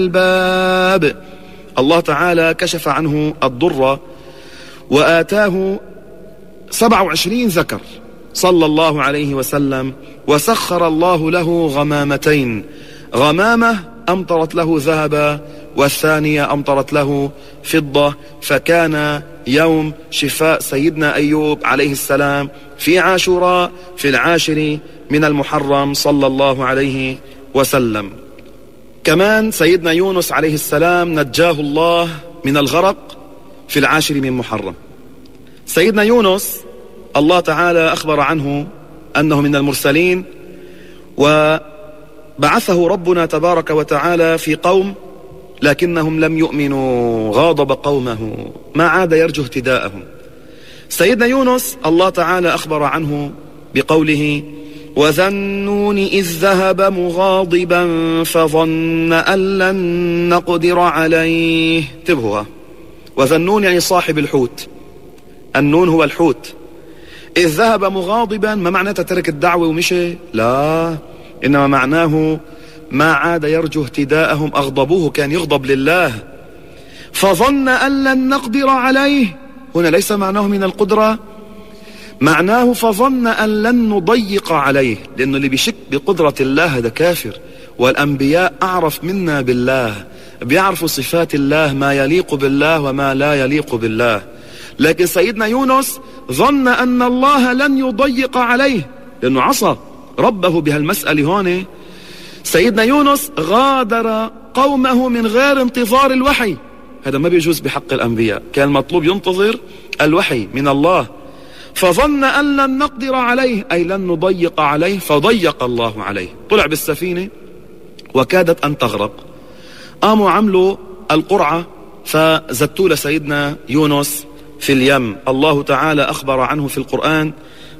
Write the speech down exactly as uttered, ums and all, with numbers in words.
الباب. الله تعالى كشف عنه الضر وآتاه سبع وعشرين ذكر صلى الله عليه وسلم، وسخر الله له غمامتين، غمامة أمطرت له ذهبا والثانية أمطرت له فضة، فكان يوم شفاء سيدنا أيوب عليه السلام في عاشوراء في العاشر من المحرم صلى الله عليه وسلم. كمان سيدنا يونس عليه السلام نجاه الله من الغرق في العاشر من محرم. سيدنا يونس الله تعالى أخبر عنه أنه من المرسلين، وبعثه ربنا تبارك وتعالى في قوم لكنهم لم يؤمنوا، غاضب قومه ما عاد يرجو اهتداءهم. سيدنا يونس الله تعالى أخبر عنه بقوله: وذا النون إذ ذهب مغاضبا فظن أن لن نقدر عليه. انتبهوا، وذا النون يعني صاحب الحوت، النون هو الحوت. إذ ذهب مغاضبا ما معناه ترك الدعوة ومشي؟ لا، إنما معناه ما عاد يرجو اهتداءهم، أغضبوه، كان يغضب لله. فظن أن لن نقدر عليه، هنا ليس معناه من القدرة، معناه فظن أن لن نضيق عليه، لأنه اللي بيشك بقدرة الله هذا كافر. والأنبياء أعرف منا بالله، بيعرفوا صفات الله، ما يليق بالله وما لا يليق بالله. لكن سيدنا يونس ظن أن الله لن يضيق عليه لأنه عصى ربه بهالمسألة. هون سيدنا يونس غادر قومه من غير انتظار الوحي، هذا ما بيجوز بحق الأنبياء، كان مطلوب ينتظر الوحي من الله. فظن أن لن نقدر عليه أي لن نضيق عليه، فضيق الله عليه، طلع بالسفينة وكادت أن تغرق. قاموا عملوا القرعة فزتوا لسيدنا يونس في اليم. الله تعالى أخبر عنه في القرآن